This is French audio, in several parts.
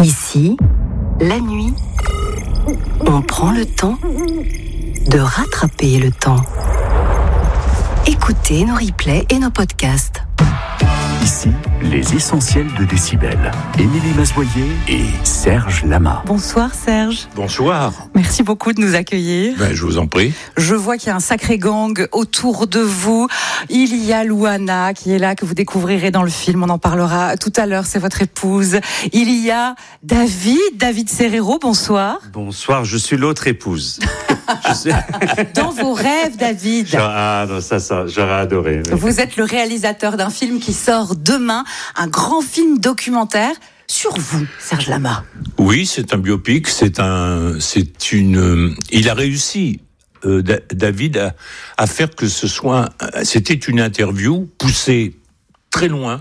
Ici, la nuit, on prend le temps de rattraper le temps. Écoutez nos replays et nos podcasts. Ici, les essentiels de Décibel. Émilie Masboyer et Serge Lama. Bonsoir Serge. Bonsoir. Merci beaucoup de nous accueillir. Je vous en prie. Je vois qu'il y a un sacré gang autour de vous. Il y a Louana qui est là, que vous découvrirez dans le film. On en parlera tout à l'heure, c'est votre épouse. Il y a David Serrero, bonsoir. Bonsoir, je suis l'autre épouse. Dans vos rêves, David. J'aurais adoré. Mais... Vous êtes le réalisateur d'un film qui sort demain, un grand film documentaire sur vous, Serge Lama. Oui, c'est un biopic, il a réussi, David, à faire que ce soit, c'était une interview poussée très loin,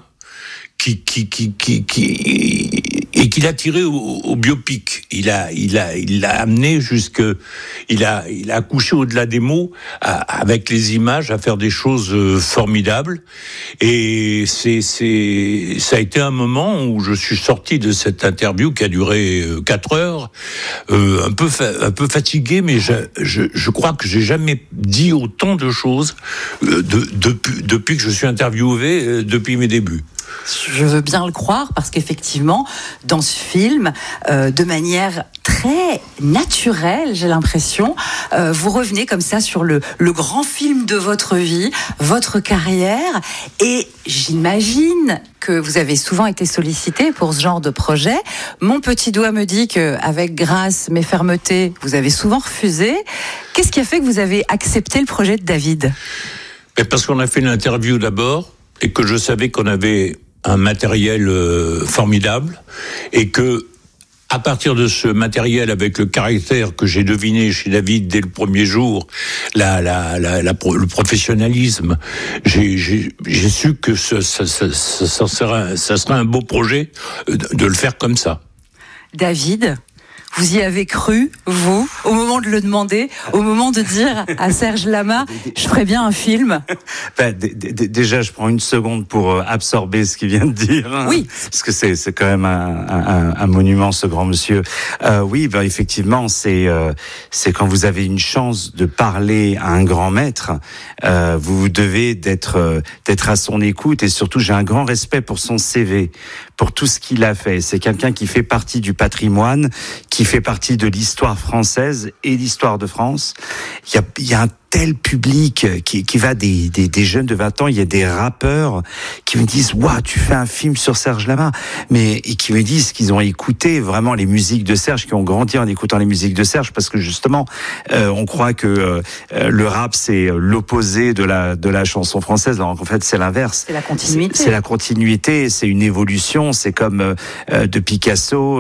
et qu'il a tiré au biopic. Il l'a amené il a accouché au-delà des mots, avec les images, à faire des choses formidables. Et ça a été un moment où je suis sorti de cette interview qui a duré 4 heures, un peu fatigué, mais je crois que j'ai jamais dit autant de choses depuis que je suis interviewé, depuis mes débuts. Je veux bien le croire, parce qu'effectivement, dans ce film, de manière très naturelle, j'ai l'impression, vous revenez comme ça sur le grand film de votre vie, votre carrière, et j'imagine que vous avez souvent été sollicité pour ce genre de projet. Mon petit doigt me dit qu'avec grâce mais fermeté, vous avez souvent refusé. Qu'est-ce qui a fait que vous avez accepté le projet de David ? Parce qu'on a fait l'interview d'abord, et que je savais qu'on avait un matériel formidable, et que à partir de ce matériel, avec le caractère que j'ai deviné chez David dès le premier jour, le professionnalisme, j'ai su que ça serait un beau projet de le faire comme ça. David, vous y avez cru, vous, au moment de le demander, au moment de dire à Serge Lama, je ferais bien un film? Déjà, je prends une seconde pour absorber ce qu'il vient de dire. Oui. Parce que c'est quand même un monument, ce grand monsieur. Oui, effectivement, c'est quand vous avez une chance de parler à un grand maître, vous devez d'être à son écoute, et surtout, j'ai un grand respect pour son CV, pour tout ce qu'il a fait. C'est quelqu'un qui fait partie du patrimoine, qui fait partie de l'histoire française et l'histoire de France. Il y a un tel public qui va des jeunes de 20 ans, il y a des rappeurs qui me disent « Waouh, tu fais un film sur Serge Lama !» et qui me disent qu'ils ont écouté vraiment les musiques de Serge, qui ont grandi en écoutant les musiques de Serge, parce que justement, on croit que le rap, c'est l'opposé de la chanson française, alors qu'en fait, c'est l'inverse. C'est la continuité. C'est la continuité, c'est une évolution, c'est comme de Picasso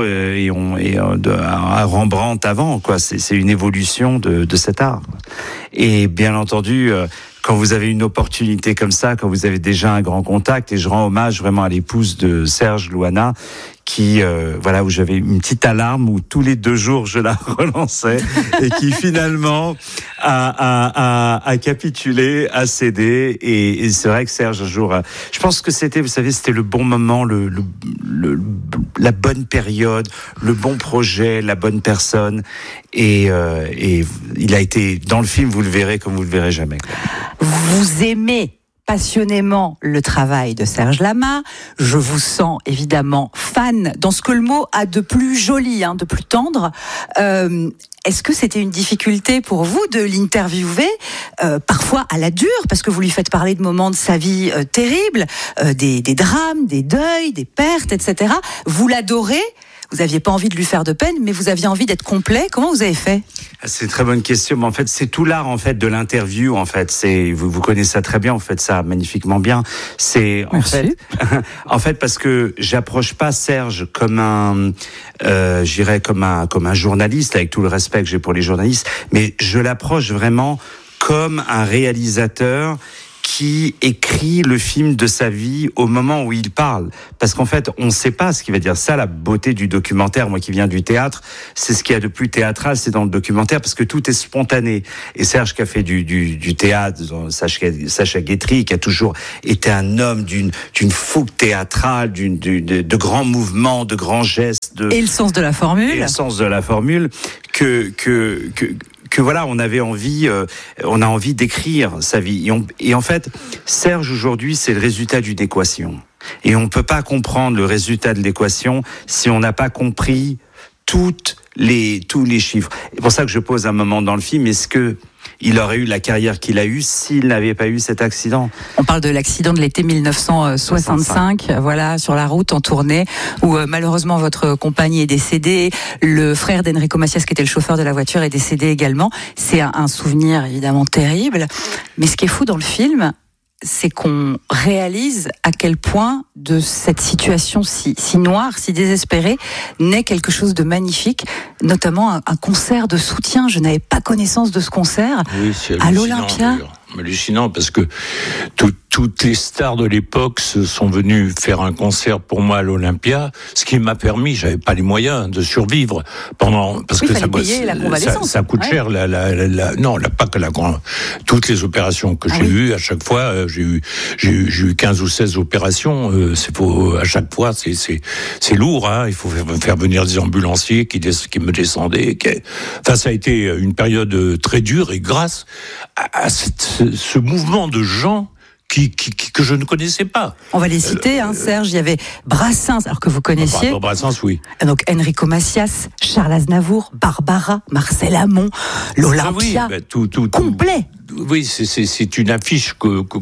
à Rembrandt avant, quoi. C'est une évolution de cet art. Et bien entendu, quand vous avez une opportunité comme ça, quand vous avez déjà un grand contact, et je rends hommage vraiment à l'épouse de Serge, Louana, qui, où j'avais une petite alarme où tous les 2 jours je la relançais, et qui finalement a capitulé, a cédé, et c'est vrai que Serge, un jour, je pense que c'était le bon moment, la bonne période, le bon projet, la bonne personne, et il a été, dans le film, vous le verrez comme vous le verrez jamais, quoi. Vous aimez passionnément le travail de Serge Lama. Je vous sens évidemment fan dans ce que le mot a de plus joli, de plus tendre. Est-ce que c'était une difficulté pour vous de l'interviewer, parfois à la dure, parce que vous lui faites parler de moments de sa vie terribles, des drames, des deuils, des pertes, etc. Vous l'adorez. Vous n'aviez pas envie de lui faire de peine, mais vous aviez envie d'être complet. Comment vous avez fait ? C'est une très bonne question. Mais en fait, c'est tout l'art de l'interview. En fait, vous connaissez ça très bien. Vous faites ça magnifiquement bien. Merci. En fait, parce que j'approche pas Serge comme comme un journaliste, avec tout le respect que j'ai pour les journalistes, mais je l'approche vraiment comme un réalisateur qui écrit le film de sa vie au moment où il parle. Parce qu'en fait, on ne sait pas ce qu'il va dire. Ça, la beauté du documentaire, moi qui viens du théâtre, c'est ce qu'il y a de plus théâtral, c'est dans le documentaire, parce que tout est spontané. Et Serge qui a fait du théâtre, Sacha Guitry, qui a toujours été un homme d'une fougue théâtrale, de grands mouvements, de grands gestes. Et le sens de la formule. Et le sens de la formule que voilà, on a envie d'écrire sa vie. Et en fait, Serge aujourd'hui, c'est le résultat d'une équation. Et on ne peut pas comprendre le résultat de l'équation si on n'a pas compris tous les chiffres. C'est pour ça que je pose un moment dans le film, est-ce que il aurait eu la carrière qu'il a eue s'il n'avait pas eu cet accident? On parle de l'accident de l'été 1965, voilà, sur la route en tournée, où malheureusement votre compagne est décédée, le frère d'Enrico Macias, qui était le chauffeur de la voiture, est décédé également. C'est un souvenir évidemment terrible, mais ce qui est fou dans le film, c'est qu'on réalise à quel point de cette situation si noire, si désespérée, naît quelque chose de magnifique, notamment un concert de soutien. Je n'avais pas connaissance de ce concert à l'Olympia. Hallucinant, parce que toutes les stars de l'époque sont venues faire un concert pour moi à l'Olympia, ce qui m'a permis, j'avais pas les moyens de survivre parce que ça coûte cher. Pas que toutes les opérations que j'ai eues, à chaque fois, j'ai eu 15 ou 16 opérations. À chaque fois, c'est lourd. Hein, il faut faire venir des ambulanciers qui me descendaient. Enfin, ça a été une période très dure, et grâce à ce mouvement de gens que je ne connaissais pas. On va les citer, Serge. Il y avait Brassens, alors que vous connaissiez. Brassens, oui. Donc Enrico Macias, Charles Aznavour, Barbara, Marcel Amont, l'Olympia, tout complet. Oui, c'est une affiche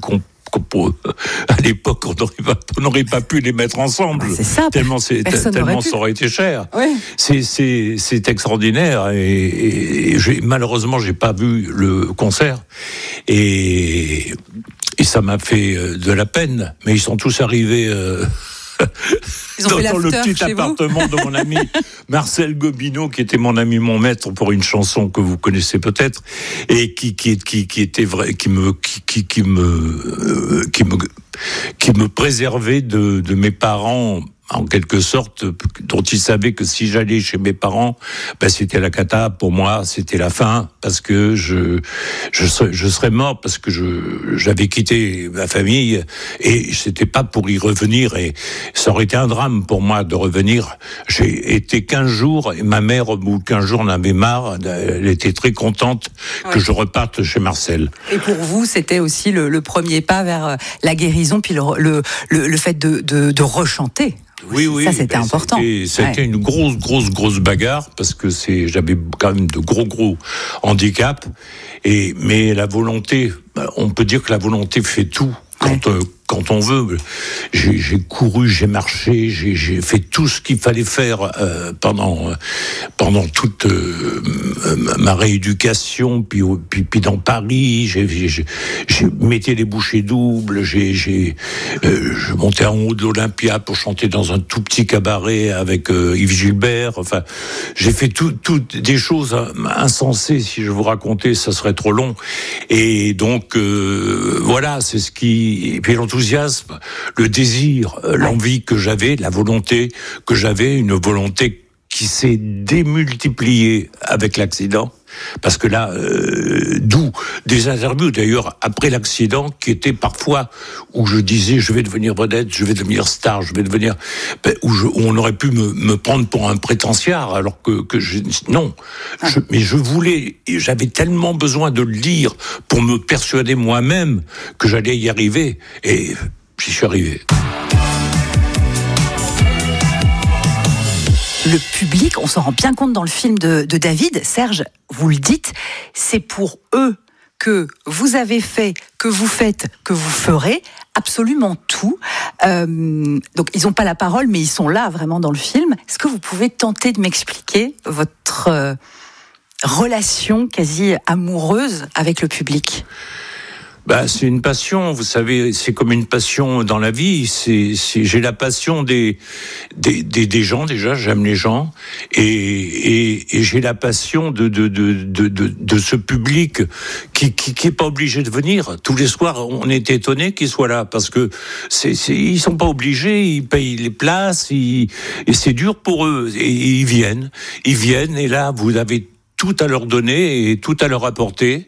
à l'époque, on n'aurait pas pu les mettre ensemble. C'est ça. Tellement ça aurait été cher. Oui. C'est extraordinaire. Et malheureusement, j'ai pas vu le concert. Et ça m'a fait de la peine. Mais ils sont tous arrivés dans le petit appartement de mon ami Marcel Gobineau, qui était mon ami, mon maître, pour une chanson que vous connaissez peut-être, et qui était vrai, qui me préservait de mes parents, en quelque sorte, dont il savait que si j'allais chez mes parents, c'était la cata pour moi, c'était la fin, parce que je serais mort, parce que j'avais quitté ma famille, et c'était pas pour y revenir, et ça aurait été un drame pour moi de revenir. J'ai été 15 jours, et ma mère, au bout de 15 jours, en avait marre, elle était très contente que je reparte chez Marcel. Et pour vous, c'était aussi le premier pas vers la guérison, puis le fait de rechanter. Oui, ça c'était important. C'était une grosse bagarre, parce que j'avais quand même de gros handicaps, mais la volonté, on peut dire que la volonté fait tout. Quand on veut, j'ai couru, j'ai marché, j'ai fait tout ce qu'il fallait faire pendant toute ma rééducation, puis dans Paris, je mettais les bouchées doubles, je montais en haut de l'Olympia pour chanter dans un tout petit cabaret avec Yves Gilbert. Enfin, j'ai fait tout des choses insensées. Si je vous racontais, ça serait trop long. Et donc voilà, c'est ce qui. Et puis l'enthousiasme, le désir, l'envie que j'avais, la volonté que j'avais, une volonté qui s'est démultipliée avec l'accident. Parce que là, d'où des interviews d'ailleurs après l'accident qui étaient parfois où je disais je vais devenir vedette, je vais devenir star, je vais devenir où on aurait pu me prendre pour un prétentiard, alors que non. Mais je voulais, et j'avais tellement besoin de le dire pour me persuader moi-même que j'allais y arriver, et j'y suis arrivé. Le public, on s'en rend bien compte dans le film de David. Serge, vous le dites, c'est pour eux que vous avez fait, que vous faites, que vous ferez absolument tout. Donc ils n'ont pas la parole, mais ils sont là vraiment dans le film. Est-ce que vous pouvez tenter de m'expliquer votre relation quasi amoureuse avec le public ? C'est une passion, vous savez, c'est comme une passion dans la vie. J'ai la passion des gens, déjà, j'aime les gens, et j'ai la passion de ce public qui est pas obligé de venir. Tous les soirs, on est étonné qu'ils soient là, parce que ils sont pas obligés, ils payent les places, et c'est dur pour eux, et ils viennent, et là, vous avez tout à leur donner et tout à leur apporter.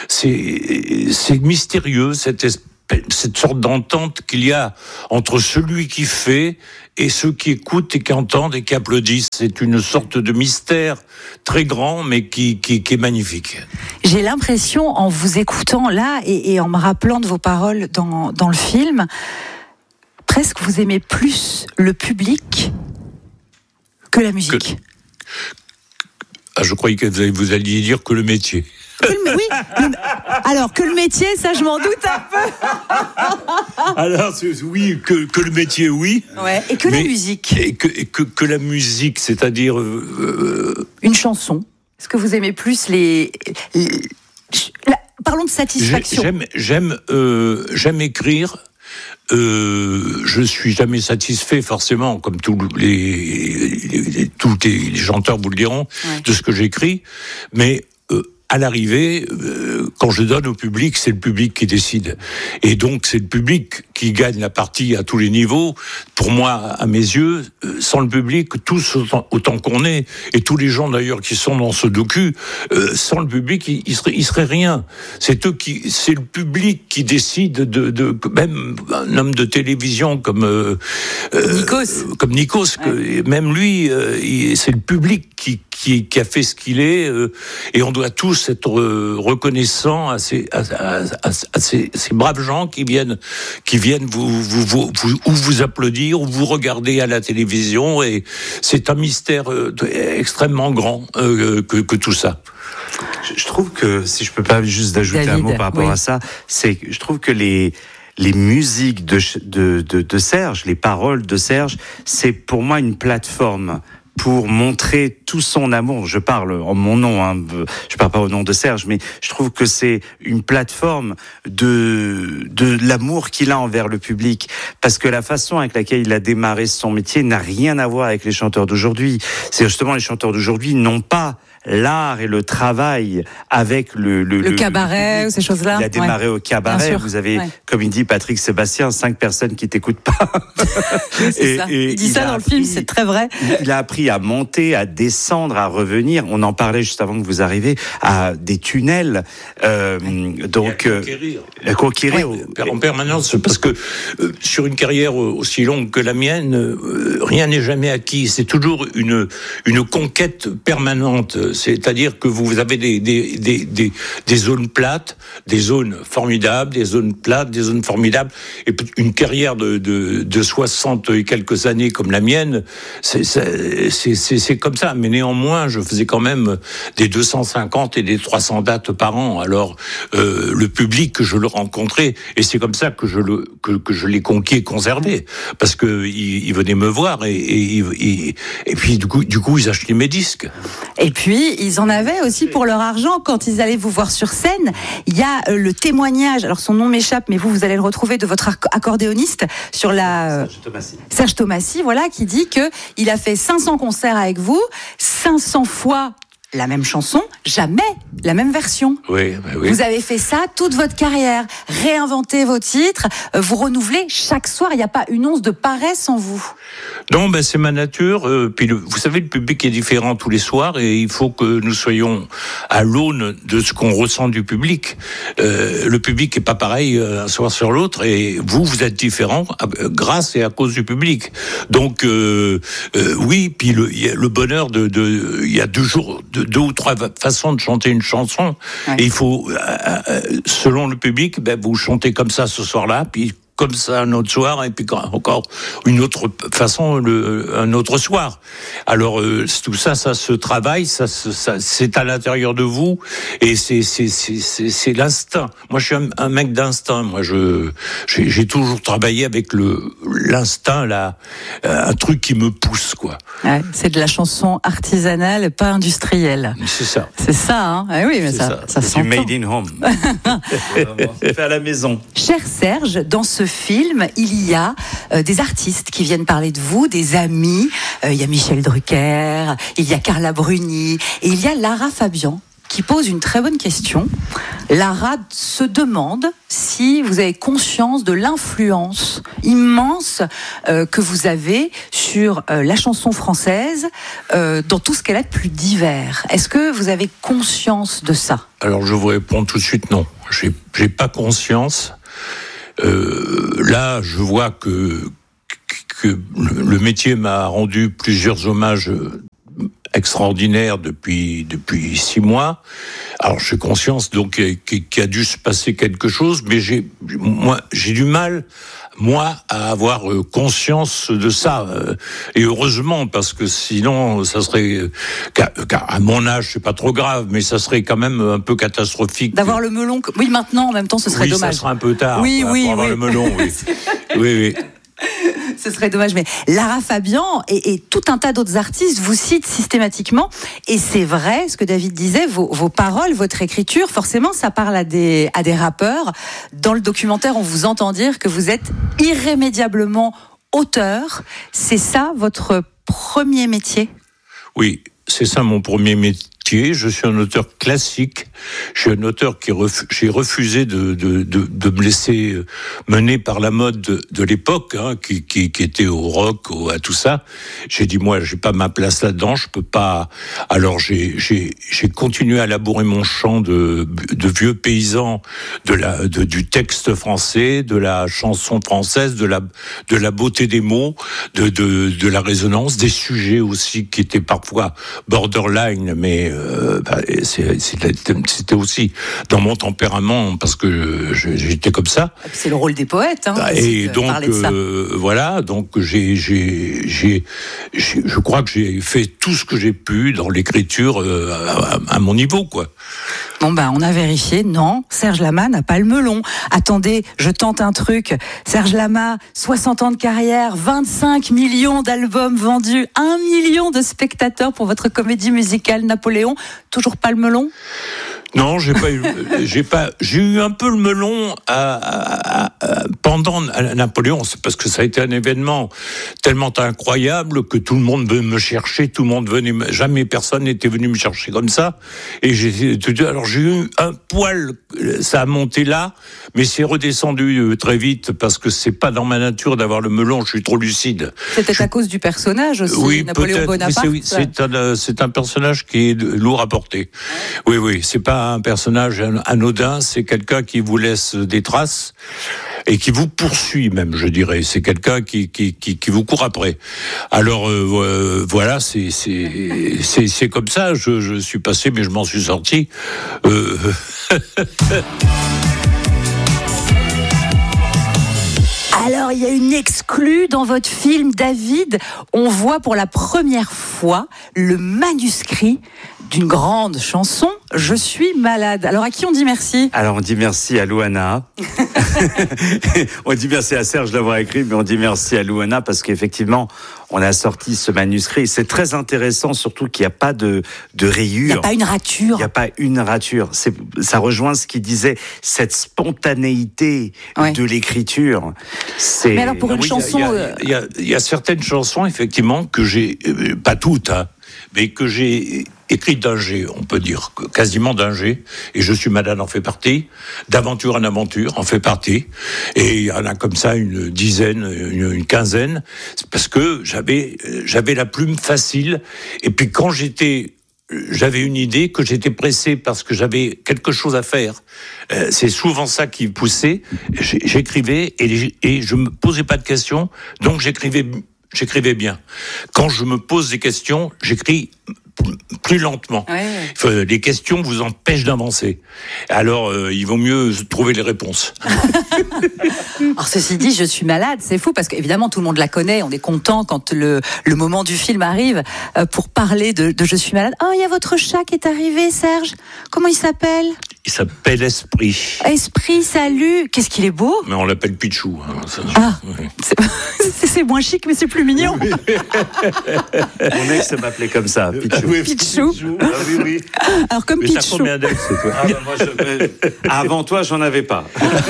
C'est mystérieux, cette sorte d'entente qu'il y a entre celui qui fait et ceux qui écoutent et qui entendent et qui applaudissent. C'est une sorte de mystère très grand, mais qui est magnifique. J'ai l'impression, en vous écoutant là et en me rappelant de vos paroles dans le film, presque vous aimez plus le public que la musique. Je croyais que vous alliez dire que le métier. Alors que le métier, ça je m'en doute un peu. Alors oui, que le métier, oui. Ouais. Et que la musique. Et que la musique, c'est-à-dire une chanson. Est-ce que vous aimez plus parlons de satisfaction. J'aime écrire. Je suis jamais satisfait forcément, comme tous les chanteurs vous le diront, de ce que j'écris, mais à l'arrivée, quand je donne au public, c'est le public qui décide. Et donc, c'est le public qui gagne la partie à tous les niveaux. Pour moi, à mes yeux, sans le public, tous autant qu'on est, et tous les gens d'ailleurs qui sont dans ce docu, sans le public, il serait rien. C'est le public qui décide de même un homme de télévision comme Nikos, même lui, c'est le public qui a fait ce qu'il est, et on doit tous être reconnaissants à ces braves gens qui viennent vous applaudir ou vous regarder à la télévision, et c'est un mystère extrêmement grand que tout ça. Je trouve que, si je peux pas juste ajouter un mot par rapport à ça, c'est que je trouve que les musiques de Serge, les paroles de Serge, c'est pour moi une plateforme pour montrer tout son amour. Je parle en mon nom, je parle pas au nom de Serge, mais je trouve que c'est une plateforme de l'amour qu'il a envers le public, parce que la façon avec laquelle il a démarré son métier n'a rien à voir avec les chanteurs d'aujourd'hui. C'est justement, les chanteurs d'aujourd'hui n'ont pas l'art et le travail avec le cabaret ou ces choses-là. Il a démarré au cabaret. Vous avez, comme il dit Patrick Sébastien, 5 personnes qui t'écoutent pas. C'est ça. Il dit ça dans le film, c'est très vrai. Il a appris à monter, à descendre, à revenir. On en parlait juste avant que vous arriviez, à des tunnels. Donc, conquérir en permanence, parce que sur une carrière aussi longue que la mienne, rien n'est jamais acquis. C'est toujours une conquête permanente. C'est-à-dire que vous avez des zones plates, des zones formidables, des zones plates, des zones formidables. Et une carrière de 60 et quelques années comme la mienne, c'est comme ça. Mais néanmoins, je faisais quand même des 250 et des 300 dates par an. Alors, le public que je le rencontrais, et c'est comme ça que je l'ai conquis et conservé, parce que ils venaient me voir et puis du coup ils achetaient mes disques. Et puis, ils en avaient aussi pour leur argent quand ils allaient vous voir sur scène. Il y a le témoignage, alors son nom m'échappe, mais vous allez le retrouver, de votre accordéoniste sur Serge Tomassi, voilà, qui dit que il a fait 500 concerts avec vous, 500 fois la même chanson, jamais la même version. Oui. Vous avez fait ça toute votre carrière, réinventer vos titres, vous renouvelez chaque soir, il n'y a pas une once de paresse en vous. Non, c'est ma nature. Puis vous savez, le public est différent tous les soirs, et il faut que nous soyons à l'aune de ce qu'on ressent du public. Le public est pas pareil un soir sur l'autre, et vous êtes différent grâce et à cause du public. Donc oui, puis le bonheur il y a deux ou trois façons de chanter une chanson, et il faut, selon le public, vous chantez comme ça ce soir-là, puis comme ça un autre soir, et puis encore une autre façon un autre soir. Alors tout ça se travaille, ça c'est à l'intérieur de vous, et c'est l'instinct. Moi, je suis un mec d'instinct. Moi, j'ai toujours travaillé avec l'instinct, là, un truc qui me pousse, quoi. Ouais, c'est de la chanson artisanale, pas industrielle. C'est ça. C'est ça, hein. Ah oui, mais ça c'est du made in home. C'est fait à la maison. Cher Serge, dans ce film, il y a des artistes qui viennent parler de vous, des amis. Il y a Michel Drucker, il y a Carla Bruni, et il y a Lara Fabian qui pose une très bonne question. Lara se demande si vous avez conscience de l'influence immense que vous avez sur la chanson française dans tout ce qu'elle a de plus divers. Est-ce que vous avez conscience de ça ? Alors, je vous réponds tout de suite non. J'ai pas conscience. Là, je vois que le métier m'a rendu plusieurs hommages extraordinaire depuis 6 mois. Alors j'ai conscience donc qu'il a dû se passer quelque chose, mais j'ai du mal à avoir conscience de ça, et heureusement, parce que sinon ça serait à mon âge c'est pas trop grave, mais ça serait quand même un peu catastrophique d'avoir le melon. Oui, maintenant en même temps ce serait dommage. Ça serait un peu tard. Oui, pour avoir le melon. Oui. Ce serait dommage, mais Lara Fabian et tout un tas d'autres artistes vous citent systématiquement, et c'est vrai ce que David disait, vos paroles, votre écriture, forcément ça parle à des rappeurs. Dans le documentaire, on vous entend dire que vous êtes irrémédiablement auteur. C'est ça votre premier métier ? Oui, c'est ça mon premier métier. Je suis un auteur classique. Je suis un auteur j'ai refusé de me laisser mener par la mode de l'époque, hein, qui était au rock, à tout ça. J'ai dit, moi, j'ai pas ma place là-dedans, je peux pas. Alors j'ai continué à labourer mon champ de vieux paysans, du texte français, de la chanson française, de la beauté des mots, de la résonance, des sujets aussi qui étaient parfois borderline, mais c'était aussi dans mon tempérament, parce que j'étais comme ça. C'est le rôle des poètes, hein. Et donc voilà, donc je crois que j'ai fait tout ce que j'ai pu dans l'écriture à mon niveau, quoi. Bon on a vérifié, non, Serge Lama n'a pas le melon. Attendez, je tente un truc. Serge Lama, 60 ans de carrière, 25 millions d'albums vendus, 1 million de spectateurs pour votre comédie musicale Napoléon. Toujours pas le melon ? Non, j'ai eu un peu le melon pendant Napoléon. C'est parce que ça a été un événement tellement incroyable que tout le monde venait me chercher, jamais personne n'était venu me chercher comme ça. Et alors j'ai eu un poil, ça a monté là, mais c'est redescendu très vite parce que c'est pas dans ma nature d'avoir le melon. Je suis trop lucide. C'était à cause du personnage aussi, oui, Napoléon Bonaparte. C'est un personnage qui est lourd à porter. Oui, c'est pas un personnage anodin, c'est quelqu'un qui vous laisse des traces et qui vous poursuit même, je dirais. C'est quelqu'un qui vous court après. Alors voilà, c'est comme ça. Je suis passé, mais je m'en suis sorti. Alors, il y a une exclue dans votre film, David. On voit pour la première fois le manuscrit d'une grande chanson, Je suis malade. Alors, à qui on dit merci ? Alors, on dit merci à Louana. On dit merci à Serge d'avoir écrit, mais on dit merci à Louana parce qu'effectivement, on a sorti ce manuscrit. C'est très intéressant, surtout qu'il n'y a pas de rayures. Il n'y a pas une rature. Il n'y a pas une rature. Ça rejoint ce qu'il disait, cette spontanéité de l'écriture. Mais alors, pour une chanson... Il y a certaines chansons, effectivement, que j'ai... pas toutes, hein, mais que j'ai écrites d'un jet, on peut dire, quasiment d'un jet, et Je suis malade en fait partie, D'aventure en aventure en fait partie, et il y en a comme ça une dizaine, une quinzaine, parce que j'avais la plume facile, et puis quand j'avais une idée, que j'étais pressé parce que j'avais quelque chose à faire. C'est souvent ça qui poussait. J'écrivais et je me posais pas de questions, donc j'écrivais bien. Quand je me pose des questions, j'écris plus lentement. Ouais. Les questions vous empêchent d'avancer. Alors, il vaut mieux trouver les réponses. Alors ceci dit, Je suis malade, c'est fou parce qu'évidemment tout le monde la connaît. On est content quand le moment du film arrive pour parler de Je suis malade. Oh, il y a votre chat qui est arrivé, Serge. Comment il s'appelle ? Il s'appelle Esprit. Esprit, salut. Qu'est-ce qu'il est beau. Mais on l'appelle Pichou. Ouais. C'est moins chic, mais c'est plus mignon. Mon ex m'appelait comme ça, Pichou. Pichou. Ah, oui. Alors comme Mais t'as Pichou. combien d'ex, toi ? Avant toi, j'en avais pas.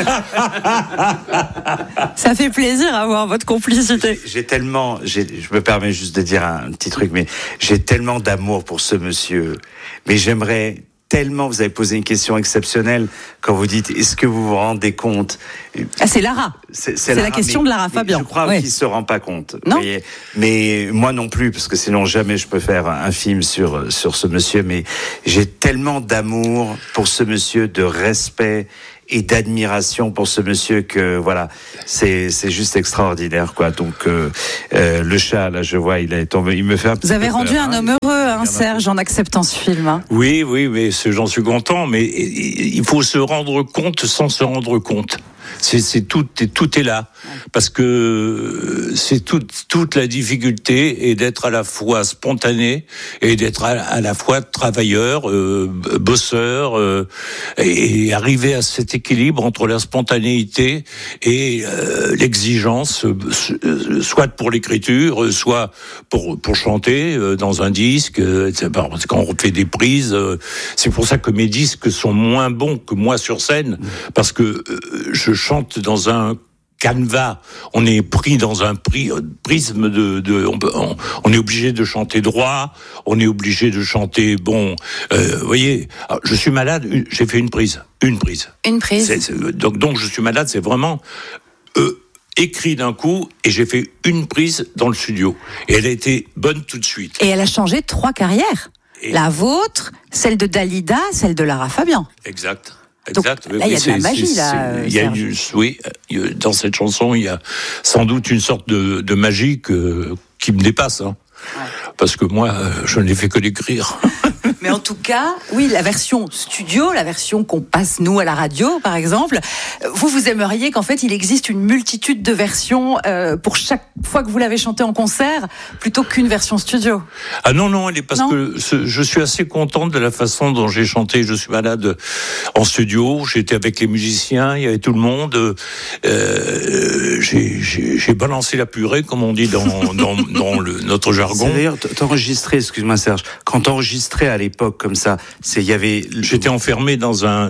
Ça fait plaisir d'avoir votre complicité. Je me permets juste de dire un petit truc, mais j'ai tellement d'amour pour ce monsieur. Mais j'aimerais tellement, vous avez posé une question exceptionnelle quand vous dites, est-ce que vous vous rendez compte ? Ah, c'est Lara. C'est la question de Lara Fabian. Je crois Oui. qu'il se rend pas compte. Non. Mais moi non plus, parce que sinon jamais je peux faire un film sur ce monsieur. Mais j'ai tellement d'amour pour ce monsieur, de respect et d'admiration pour ce monsieur que voilà, c'est juste extraordinaire, quoi. Donc le chat, là, je vois, il me fait un petit Vous avez peu rendu peur, un homme heureux, Serge, en acceptant ce film. Oui, mais j'en suis content, mais il faut se rendre compte sans se rendre compte. Tout est là, parce que c'est toute la difficulté est d'être à la fois spontané et d'être à la fois travailleur, bosseur, et arriver à cet équilibre entre la spontanéité et l'exigence, soit pour l'écriture, soit pour chanter dans un disque. Parce quand on fait des prises, c'est pour ça que mes disques sont moins bons que moi sur scène, parce que je chante dans un canevas, on est pris dans un prisme on est obligé de chanter droit, on est obligé de chanter vous voyez, je suis malade, j'ai fait une prise. Donc je suis malade, c'est vraiment écrit d'un coup, et j'ai fait une prise dans le studio, et elle a été bonne tout de suite. Et elle a changé 3 carrières. La vôtre, celle de Dalida, celle de Lara Fabian. Exact. Donc, là, il y a de la magie, là. Dans cette chanson, il y a sans doute une sorte de magie qui me dépasse. Ouais. Parce que moi, je n'ai fait que l'écrire. Mais en tout cas, oui, la version studio, la version qu'on passe nous à la radio, par exemple, vous aimeriez qu'en fait il existe une multitude de versions pour chaque fois que vous l'avez chanté en concert, plutôt qu'une version studio. Ah non, elle est parce que je suis assez contente de la façon dont j'ai chanté Je suis malade en studio. J'étais avec les musiciens, il y avait tout le monde. J'ai balancé la purée, comme on dit dans notre jargon. C'est d'ailleurs t'enregistrais, excuse-moi Serge, quand t'enregistrais à l'époque comme ça, j'étais enfermé dans un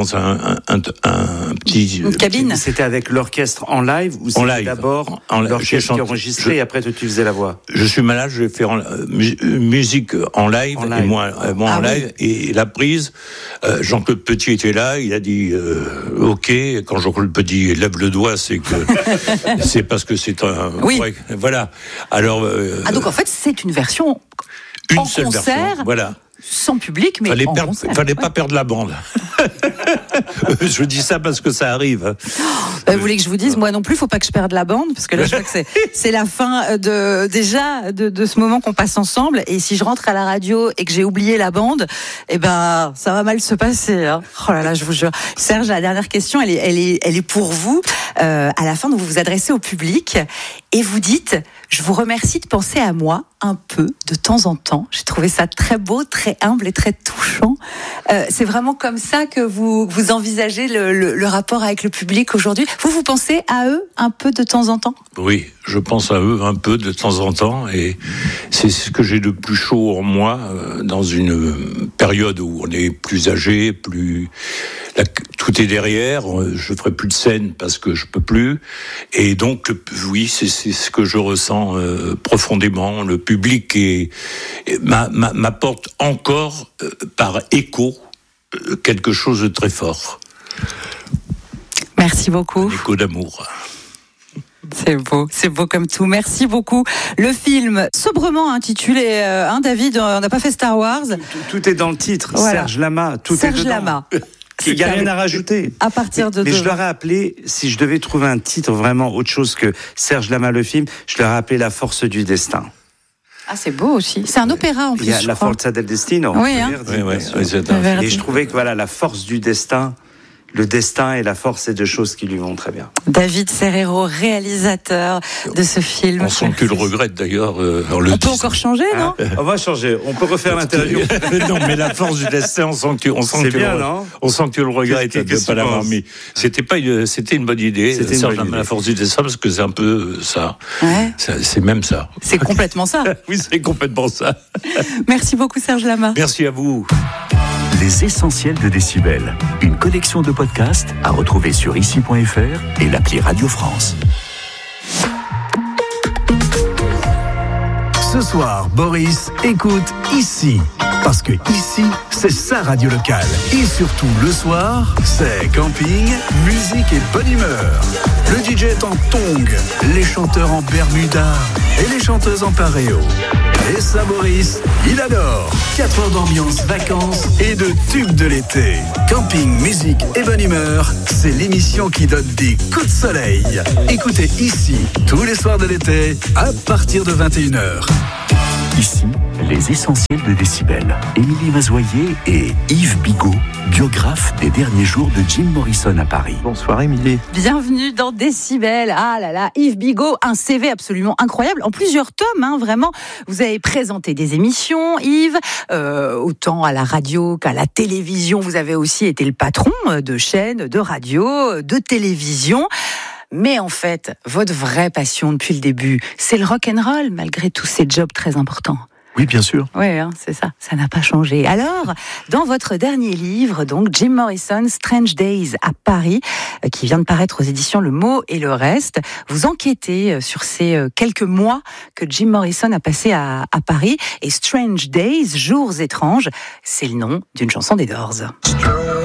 petit une cabine. C'était avec l'orchestre en live ou c'était d'abord l'orchestre qui enregistrait et après tu faisais la voix? Je suis malade, je vais faire musique en live. Et moi en live, et la prise, Jean-Claude Petit était là, il a dit OK. Quand Jean-Claude Petit lève le doigt, c'est que c'est parce que c'est un voilà. Alors donc en fait c'est une version une seule concert, version, voilà. Sans public, mais fallait pas perdre la bande. Je dis ça parce que ça arrive. Vous voulez que je vous dise, moi non plus, faut pas que je perde la bande, parce que là, je vois que c'est la fin de ce moment qu'on passe ensemble. Et si je rentre à la radio et que j'ai oublié la bande, ça va mal se passer. Hein. Oh là là, je vous jure. Serge, la dernière question, elle est pour vous. À la fin, vous vous adressez au public et vous dites: je vous remercie de penser à moi un peu de temps en temps. J'ai trouvé ça très beau, très humble et très touchant. C'est vraiment comme ça que vous envisagez le rapport avec le public aujourd'hui. Vous pensez à eux un peu de temps en temps ? Oui, je pense à eux un peu de temps en temps, et c'est ce que j'ai de plus chaud en moi dans une période où on est plus âgé, tout est derrière. Je ferai plus de scène parce que je peux plus, et donc oui, c'est ce que je ressens profondément. Le public m'apporte encore par écho quelque chose de très fort. Merci beaucoup. Un écho d'amour. C'est beau comme tout. Merci beaucoup. Le film sobrement intitulé, David, on n'a pas fait Star Wars. Tout est dans le titre. Voilà. Serge Lama, tout Serge est dedans. Lama. Il n'y a rien à rajouter. À partir de mais je leur ai appelé, si je devais trouver un titre vraiment autre chose que Serge Lama le film, je leur ai appelé La force du destin. Ah, c'est beau aussi. C'est un opéra en plus. Il y a La Forza del Destino. Oui, hein. Et je trouvais que la force du destin, le destin et la force, c'est deux choses qui lui vont très bien. David Serrero, réalisateur de ce film. On sent que tu le regrettes d'ailleurs. On peut encore changer, non? On va changer. On peut refaire l'interview. Non, mais la force du destin, on sent que tu le regrettes de ne pas l'avoir mis. C'était une bonne idée. La force du destin, parce que c'est un peu ça. Ouais. C'est même ça. C'est complètement ça. Oui, c'est complètement ça. Merci beaucoup, Serge Lama. Merci à vous. Les essentiels de Décibel, une collection de podcasts à retrouver sur ici.fr et l'appli Radio France. Ce soir, Boris écoute Ici. Parce que ici, c'est sa radio locale. Et surtout, le soir, c'est camping, musique et bonne humeur. Le DJ est en tongs, les chanteurs en bermuda et les chanteuses en paréo. Et ça, Boris, il adore. 4 heures d'ambiance, vacances et de tubes de l'été. Camping, musique et bonne humeur, c'est l'émission qui donne des coups de soleil. Écoutez Ici, tous les soirs de l'été, à partir de 21h. Ici, les essentiels de Décibel. Émilie Mazoyer et Yves Bigot, biographe des derniers jours de Jim Morrison à Paris. Bonsoir Émilie. Bienvenue dans Décibel. Ah là là, Yves Bigot, un CV absolument incroyable, en plusieurs tomes, vraiment. Vous avez présenté des émissions, Yves, autant à la radio qu'à la télévision. Vous avez aussi été le patron de chaînes, de radio, de télévision. Mais en fait, votre vraie passion depuis le début, c'est le rock'n'roll, malgré tous ces jobs très importants. Oui, bien sûr. Oui, c'est ça. Ça n'a pas changé. Alors, dans votre dernier livre, donc, Jim Morrison, Strange Days à Paris, qui vient de paraître aux éditions Le Mot et le Reste, vous enquêtez sur ces quelques mois que Jim Morrison a passé à Paris. Et Strange Days, Jours étranges, c'est le nom d'une chanson des Doors.